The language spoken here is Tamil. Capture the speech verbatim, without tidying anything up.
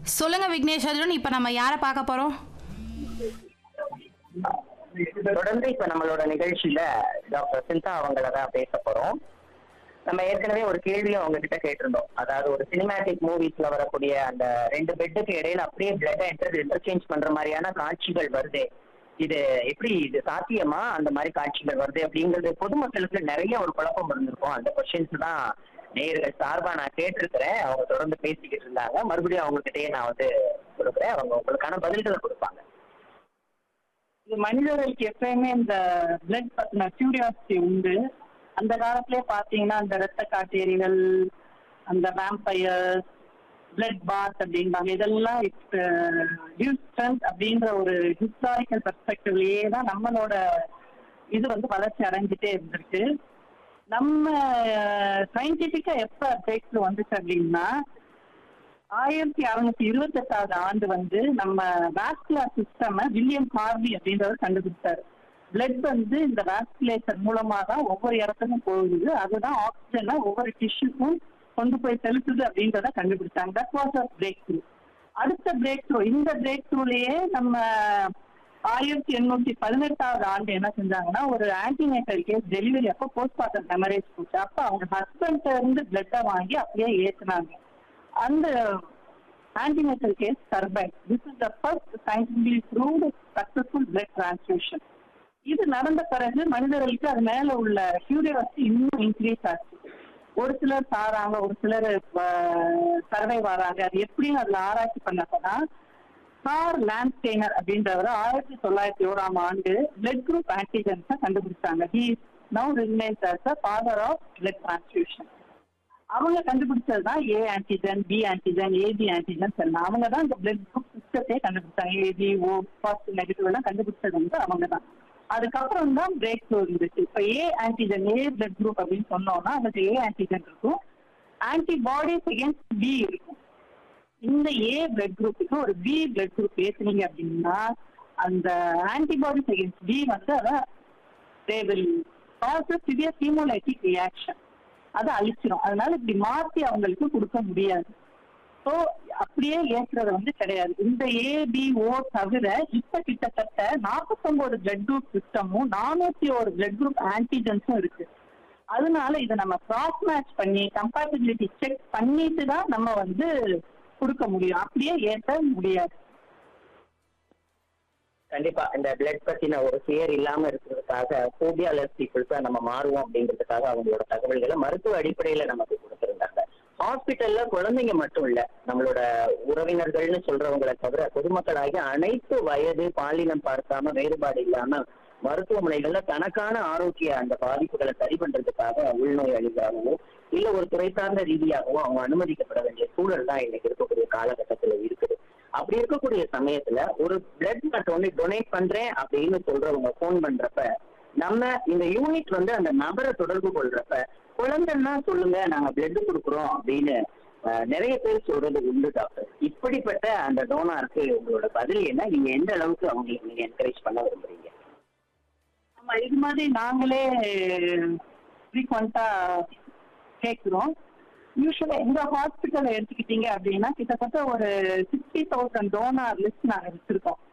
சொல்லுங்க விக்னேஷ் அர்ஜுன். இப்ப நம்ம யாரை பார்க்க போறோம்? தொடர்ந்து இப்ப நம்மளோட நிகழ்ச்சியில டாக்டர் சிந்தா அவங்கள தான் பேச போறோம். நம்ம ஏற்கனவே ஒரு கேள்வியும் அவங்க கிட்ட கேட்டிருந்தோம். அதாவது ஒரு சினிமேட்டிக் மூவிஸ்ல வரக்கூடிய அந்த ரெண்டு பெட்டுக்கு இடையில அப்படியே பிளட் என்டர் இன்டர்சேஞ்ச் பண்ற மாதிரியான காட்சிகள் வருது. இது எப்படி இது சாத்தியமா அந்த மாதிரி காட்சிகள் வருது அப்படிங்கிறது பொதுமக்களுக்கு நிறைய ஒரு குழப்பம் இருந்திருக்கும். அந்த கொஸ்டின்ஸ் தான் நேயர்கள் சார்பா நான் கேட்டிருக்கிறேன். அவங்க தொடர்ந்து பேசிக்கிட்டு இருந்தாங்க. மறுபடியும் அவங்க கிட்டயே நான் வந்து கொடுக்குறேன். அவங்க உங்களுக்கான பதில்களை கொடுப்பாங்க. இது மனிதர்களுக்கு எப்பயுமே இந்த பிளட் பத்தின கியூரியாசிட்டி உண்டு. அந்த காலத்திலே பாத்தீங்கன்னா அந்த ரத்த காட்டேரிகள், அந்த வேம்பயர், பிளட் பாத் அப்படின்பாங்க. இதெல்லாம் அப்படின்ற ஒரு ஹிஸ்டாரிக்கல் பெர்ஸ்பெக்டிவ்லயே தான் நம்மளோட இது வந்து வளர்ச்சி அடைஞ்சிட்டே இருந்திருக்கு. நம்ம சயின்டிபிக்கா எப்ப பிரேக் வந்துச்சு அப்படின்னா ஆயிரத்தி அறுநூத்தி இருபத்தி எட்டாவது ஆண்டு வந்து நம்ம வாஸ்குலர் சிஸ்டம் வில்லியம் ஹார்வி அப்படின்றவர் கண்டுபிடிச்சாரு. பிளட் வந்து இந்த வாஸ்குலேச்சர் மூலமா தான் ஒவ்வொரு இடத்துக்கும் போகுது. அதுதான் ஆக்சிஜனை ஒவ்வொரு டிஷ்யூக்கும் கொண்டு போய் செலுத்துது அப்படின்றத கண்டுபிடிச்சாங்க. That was a break through. அடுத்த பிரேக் த்ரூ இந்த பிரேக் த்ரூலயே நம்ம ஆயிரத்தி எண்ணூத்தி பதினெட்டாவது ஆண்டு என்ன செஞ்சாங்கன்னா ஒரு ஆன்டிநேட்டல் கேஸ் டெலிவரி அப்போ போஸ்ட்மார்ட்டம் ஹெமரேஜ் போச்சு. அப்ப அவங்க ஹஸ்பண்ட்ல இருந்து பிளட்டை வாங்கி அப்படியே ஏத்துனாங்க. அந்த antenatal case survived. This is the first scientifically proved successful blood transfusion. இது நடந்த பிறகு மனிதர்களுக்கு அது மேல உள்ள கியூரியாசிட்டி இன்னும் இன்க்ரீஸ் ஆச்சு. ஒரு சிலர் சாராங்க, ஒரு சிலர் சர்வை வராங்க. அது எப்படின்னு அதுல ஆராய்ச்சி பண்ணப்பதான் கார் லான்ஸ்டெய்னர் அப்படின்றவர் ஆயிரத்தி தொள்ளாயிரத்தி ஓராம் ஆண்டு பிளட் குரூப் ஆன்டிஜென்ஸை கண்டுபிடிச்சாங்க. He is now ரிகனைஸ்ட் as the father of blood transfusion. அவங்க கண்டுபிடிச்சது தான் ஏ antigen, B antigen, AB antigen எல்லாம். அவங்க தான் இந்த பிளட் குரூப் சிஸ்டத்தை கண்டுபிடிச்சாங்க. ஏபி, ஓ, பாசிட்டிவ், நெகட்டிவ் எல்லாம் கண்டுபிடிச்சது வந்து அவங்க தான். அதுக்கப்புறம் தான் பிரேக் த்ரூ இருந்துச்சு. இப்ப ஏ ஆன்டிஜன், ஏ பிளட் குரூப் அப்படின்னு சொன்னோம்னா அதுக்கு ஏ ஆன்டிஜன் இருக்கும், ஆன்டிபாடிஸ் அகேன்ஸ்ட் பி இருக்கும். இந்த ஏ பிளட் குரூப்புக்கு ஒரு பி பிளட் குரூப் ஏத்துனீங்க அப்படின்னா அந்த ஆன்டிபாடிஸ் அகேன்ஸ்ட் பி வந்து அதை they will cause a severe hemolytic reaction. அதை அழிச்சிடும். அதனால இப்படி மாற்றி அவங்களுக்கு கொடுக்க முடியாது. ஸோ அப்படியே ஏற்றுறது வந்து கிடையாது. இந்த ஏபிஓ தவிர இப்ப கிட்டத்தட்ட நாற்பத்தி ஒன்பது பிளட் குரூப் சிஸ்டமும் நானூத்தி ஒரு பிளட் குரூப் ஆன்டிஜென்ஸும் இருக்கு. அதனால இதை நம்ம கிராஸ் மேட்ச் பண்ணி கம்பேட்டபிலிட்டி செக் பண்ணிட்டு தான் நம்ம வந்து கொடுக்க முடியும். அப்படியே ஏற்ற முடியாது. கண்டிப்பா இந்த பிளட் பத்தின ஒரு ஃபியர் இல்லாம இருக்கிறதுக்காக போபியாலஸ் பீப்புள்ஸா நம்ம மாறுவோம் அப்படிங்கிறதுக்காக அவங்களோட தகவல்களை மருத்துவ அடிப்படையில நமக்கு கொடுத்திருந்தாங்க. ஹாஸ்பிட்டல்ல குழந்தைங்க மட்டும் இல்ல, நம்மளோட உறவினர்கள்னு சொல்றவங்களை தவிர பொதுமக்களாகிய அனைத்து வயது பாலினம் பார்க்காம வேறுபாடு இல்லாம மருத்துவமனைகள்ல தனக்கான ஆரோக்கிய அந்த பாதிப்புகளை சரி பண்றதுக்காக உள்நோய் அழிவாகவோ இல்ல ஒரு துறை சார்ந்த ரீதியாகவோ அவங்க அனுமதிக்கப்பட வேண்டிய சூழல் தான் இன்னைக்கு இருக்கக்கூடிய காலகட்டத்துல இருக்குது. அப்படி இருக்கக்கூடிய சமயத்துல ஒரு பிளட் மட்டும் வந்து டொனேட் பண்றேன் அப்படின்னு சொல்றவங்க போன் பண்றப்ப நம்ம இந்த யூனிட் வந்து அந்த நபரை தொடர்பு கொள்றப்ப குழந்தைன்னா சொல்லுங்க நாங்க பிளட் கொடுக்குறோம் அப்படின்னு நிறைய பேர் சொல்றது உண்டு டாக்டர். இப்படிப்பட்ட அந்த டோனாருக்கு உங்களோட பதில் என்ன? நீங்க எந்த அளவுக்கு அவங்களுக்கு நீங்க என்கரேஜ் பண்ண விரும்புறீங்க? ஆமா, இது மாதிரி நாங்களே ஃப்ரீக்வெண்டா கேட்கிறோம். யூஸ்வலா எங்க ஹாஸ்பிட்டல் எடுத்துக்கிட்டீங்க அப்படின்னா கிட்டத்தட்ட ஒரு சிக்ஸ்டி தௌசண்ட் டோனார் லிஸ்ட் நாங்க வச்சிருக்கோம்.